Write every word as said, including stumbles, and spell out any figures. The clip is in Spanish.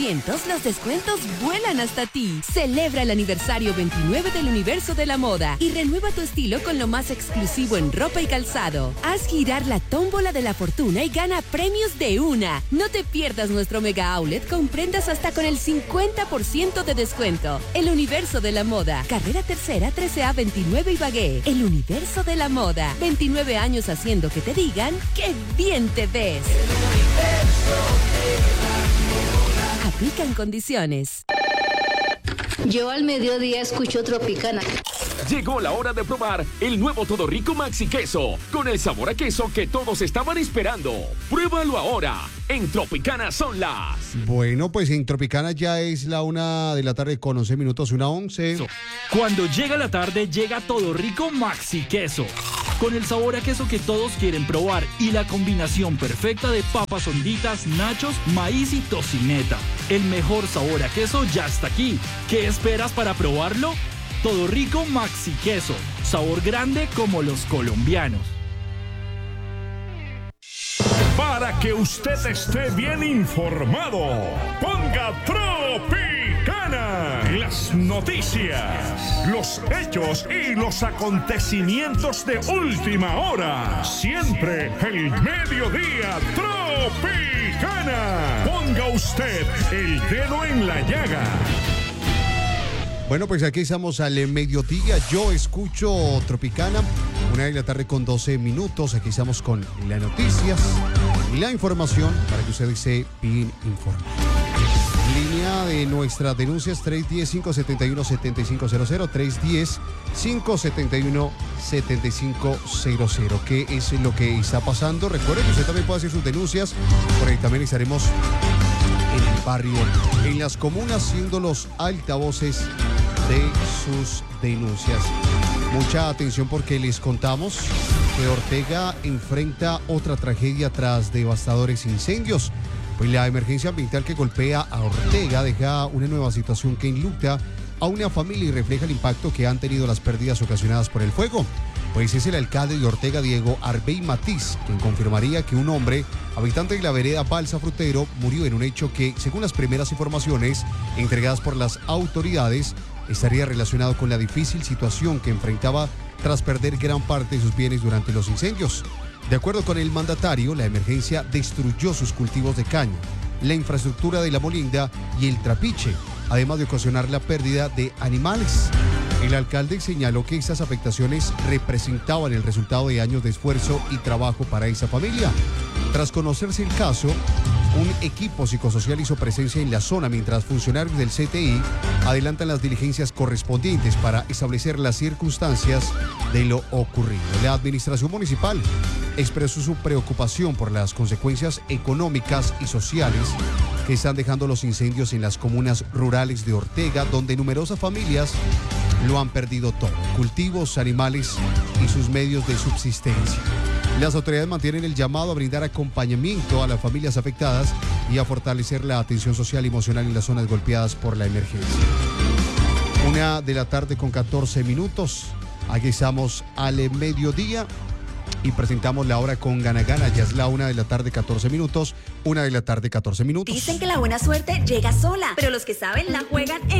lanzamientos, los descuentos vuelan hasta ti. Celebra el aniversario veintinueve del Universo de la Moda y renueva tu estilo con lo más exclusivo en ropa y calzado. Haz girar la tómbola de la fortuna y gana premios de una. No te pierdas nuestro mega outlet con prendas hasta con el cincuenta por ciento de descuento. El Universo de la Moda. Carrera Tercera, trece A veintinueve Ibagué. El Universo de la Moda. veintinueve años haciendo que te digan ¡qué bien te ves! Aplican condiciones. Yo al mediodía escucho Tropicana. Llegó la hora de probar el nuevo Todo Rico Maxi Queso, con el sabor a queso que todos estaban esperando. Pruébalo ahora. En Tropicana son las... Bueno, pues en Tropicana ya es la una de la tarde con once minutos, una once. Cuando llega la tarde, llega Todo Rico Maxi Queso, con el sabor a queso que todos quieren probar y la combinación perfecta de papas honditas, nachos, maíz y tocineta. El mejor sabor a queso ya está aquí. ¿Qué esperas para probarlo? Todo Rico Maxi Queso, sabor grande como los colombianos. Para que usted esté bien informado, ponga Tropicana. Las noticias, los hechos y los acontecimientos de última hora. Siempre el mediodía Tropicana. Ponga usted el dedo en la llaga. Bueno, pues aquí estamos al mediodía. Yo escucho Tropicana, una de la tarde con doce minutos. Aquí estamos con las noticias y la información para que usted esté bien informado. Línea de nuestras denuncias tres uno cero, cinco siete uno, siete cinco cero cero, tres uno cero, cinco siete uno, siete cinco cero cero. ¿Qué es lo que está pasando? Recuerde que usted también puede hacer sus denuncias, por ahí también estaremos en el barrio, en las comunas, siendo los altavoces de sus denuncias. Mucha atención porque les contamos que Ortega enfrenta otra tragedia tras devastadores incendios. Pues la emergencia ambiental que golpea a Ortega deja una nueva situación que enluta a una familia y refleja el impacto que han tenido las pérdidas ocasionadas por el fuego. Pues es el alcalde de Ortega, Diego Arbey Matiz, quien confirmaría que un hombre, habitante de la vereda Balsa Frutero, murió en un hecho que, según las primeras informaciones entregadas por las autoridades, estaría relacionado con la difícil situación que enfrentaba tras perder gran parte de sus bienes durante los incendios. De acuerdo con el mandatario, la emergencia destruyó sus cultivos de caña, la infraestructura de la molinda y el trapiche, además de ocasionar la pérdida de animales. El alcalde señaló que estas afectaciones representaban el resultado de años de esfuerzo y trabajo para esa familia. Tras conocerse el caso, un equipo psicosocial hizo presencia en la zona mientras funcionarios del C T I adelantan las diligencias correspondientes para establecer las circunstancias de lo ocurrido. La administración municipal expresó su preocupación por las consecuencias económicas y sociales que están dejando los incendios en las comunas rurales de Ortega, donde numerosas familias lo han perdido todo: cultivos, animales y sus medios de subsistencia. Las autoridades mantienen el llamado a brindar acompañamiento a las familias afectadas y a fortalecer la atención social y emocional en las zonas golpeadas por la emergencia. Una de la tarde con catorce minutos. Aquí estamos al mediodía y presentamos la hora con Gana Gana. Ya es la una de la tarde, catorce minutos. Una de la tarde, catorce minutos. Dicen que la buena suerte llega sola, pero los que saben la juegan en